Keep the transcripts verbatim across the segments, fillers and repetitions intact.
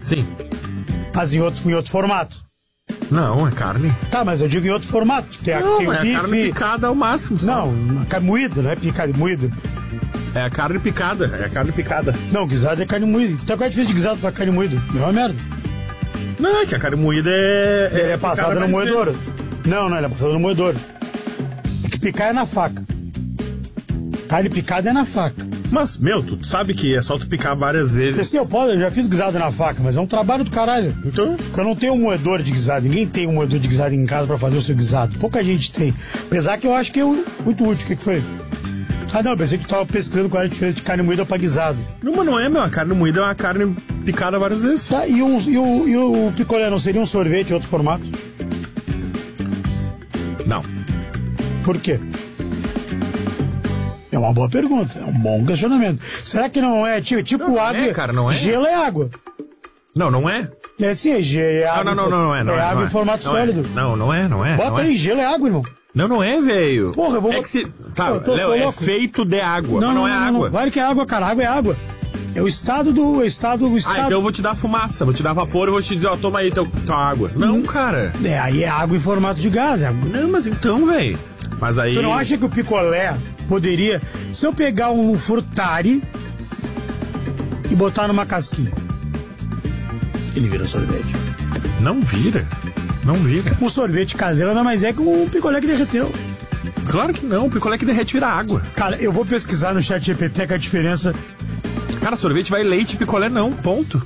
Sim. Mas em outro, em outro formato. Não, é carne. Tá, mas eu digo em outro formato. Tem a, Não, tem o é bife... a carne picada ao máximo. Só. Não, a carne moída, não é picada, é moída. É a carne picada, é a carne picada. Não, guisado é carne moída. Então qual é a diferença de guisado pra carne moída? É uma merda. Não, é que a carne moída é... Ele é passada no moedor. Vezes. Não, não, ele é passada no moedor. É que picar é na faca. Carne picada é na faca. Mas, meu, tu sabe que é só tu picar várias vezes. Sim, eu posso, eu já fiz guisado na faca, mas é um trabalho do caralho. Então? Porque eu não tenho um moedor de guisado. Ninguém tem um moedor de guisado em casa pra fazer o seu guisado. Pouca gente tem. Apesar que eu acho que é muito útil. O que, que foi? Ah, não, eu pensei que tu tava pesquisando qual era a diferença de carne moída pra guisado. Não, mas não é, meu. A carne moída é uma carne picada várias vezes. Tá, e, um, e, o, e o picolé não seria um sorvete em outro formato? Não. Por quê? É uma boa pergunta, é um bom questionamento. Será que não é tipo, tipo não, água? Não é, cara, não é. Gelo é água. Não, não é. É sim, é gelo, é água. Não, não, não, não é. Não é, é água não em formato não sólido. É. Não, não é, não é. Bota não aí, é. gelo é água, irmão. Não, não é, velho. Porra, eu vou... É que se... Tá, eu tô, Léo, é louco. feito de água, não, mas não, não é não, água. Não. Claro que é água, cara. Água é água. É o estado do... O estado, o estado... Ah, então eu vou te dar fumaça, vou te dar vapor e vou te dizer, ó, toma aí teu, tua água. Não, cara. É, aí é água em formato de gás. É água. Não, mas então, velho. Mas aí... Tu não acha que o picolé poderia... Se eu pegar um frutari e botar numa casquinha, ele vira sorvete? Não vira. Não vira. Um sorvete caseiro nada mais é que um picolé que derreteu. Claro que não. O picolé que derrete vira água. Cara, eu vou pesquisar no chat G P T que a diferença... Cara, sorvete vai leite, picolé não. Ponto.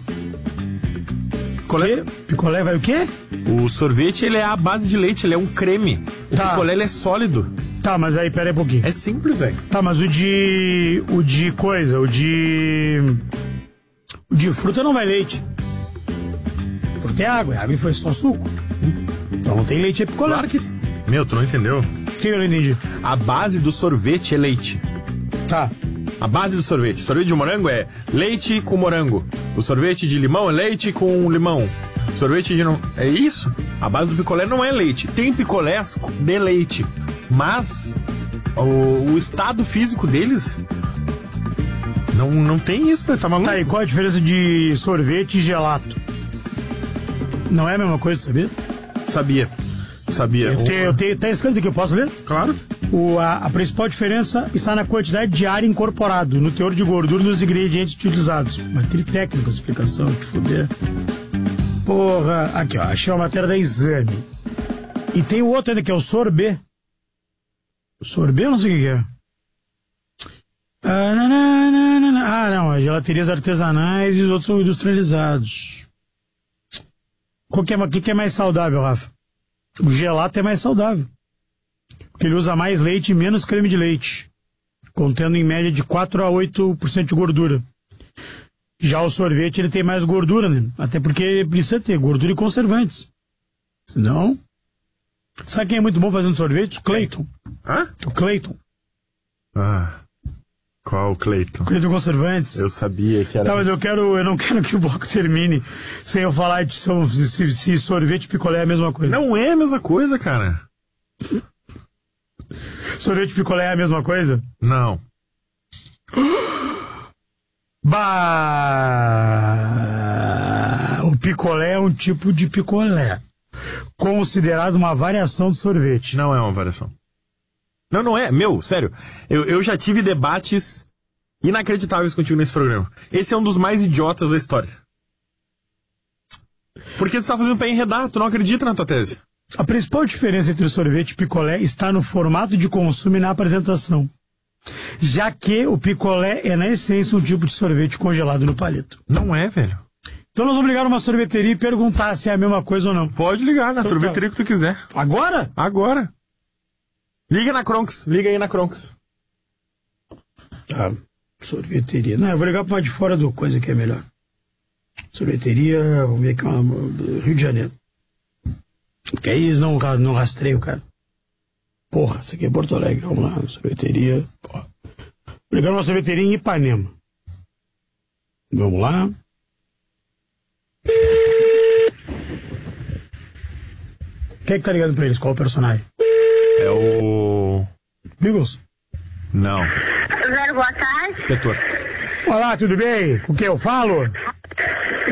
Picolé, picolé vai o quê? O sorvete, ele é a base de leite, ele é um creme. O Tá. picolé, ele é sólido. Tá, mas aí, pera aí um pouquinho. É simples, velho. Tá, mas o de... O de coisa, o de... O de fruta não vai leite. Fruta é água, água e foi só suco. Então não tem leite, é picolé. Claro que... Meu, tu não entendeu? O que eu não entendi? A base do sorvete é leite. Tá. A base do sorvete. O sorvete de morango é leite com morango. O sorvete de limão é leite com limão. O sorvete de... Não... É isso? A base do picolé não é leite. Tem picolés de leite. Mas o, o estado físico deles... Não, não tem isso, tá maluco? Tá, e qual a diferença de sorvete e gelato? Não é a mesma coisa, sabia? Sabia. Sabia. Eu tenho, eu tenho, tá escrito aqui, eu posso ler? Claro. O, a, a principal diferença está na quantidade de ar incorporado, no teor de gordura dos ingredientes utilizados. Uma técnica, explicação, te fuder. Porra, aqui ó, achei a matéria da Exame. E tem o outro ainda que é o sorbet. O sorbet eu não sei o que é. Ah, nananana. Ah, não, as gelaterias artesanais e os outros são industrializados. Qual que é, que, que é mais saudável, Rafa? O gelato é mais saudável. Porque ele usa mais leite e menos creme de leite, contendo em média de quatro a oito por cento de gordura. Já o sorvete ele tem mais gordura, né? Até porque ele precisa ter gordura e conservantes. Senão... Sabe quem é muito bom fazendo sorvete? O Cleiton. Hã? O Cleiton. Ah... Qual, Cleiton? Cleiton Conservantes. Eu sabia que era... Tá, mas eu quero, eu não quero que o bloco termine sem eu falar de se, se, se sorvete e picolé é a mesma coisa. Não é a mesma coisa, cara. Sorvete e picolé é a mesma coisa? Não. Bah! O picolé é um tipo de picolé, considerado uma variação do sorvete. Não é uma variação. Não, não é. Meu, sério. Eu, eu já tive debates inacreditáveis contigo nesse programa. Esse é um dos mais idiotas da história. Porque tu tá fazendo pra enredar, tu não acredita na tua tese. A principal diferença entre o sorvete e picolé está no formato de consumo e na apresentação. Já que o picolé é, na essência, um tipo de sorvete congelado no palito. Não é, velho. Então nós vamos ligar numa sorveteria e perguntar se é a mesma coisa ou não. Pode ligar na então, sorveteria tá. que tu quiser. Agora? Agora. Liga na Kronks. Liga aí na Kronks. Tá. Sorveteria. Não, eu vou ligar pra uma de fora do coisa que é melhor. Sorveteria, vamos ver que é uma, Rio de Janeiro. Porque aí eles não, não rastreiam, cara. Porra, isso aqui é Porto Alegre. Vamos lá, sorveteria. Porra. Vou ligar numa sorveteria em Ipanema. Vamos lá. Quem é que tá ligando pra eles? Qual o personagem? É o... Beagles? Não. Zero, boa tarde. Inspetor. Olá, tudo bem? Com quem eu falo?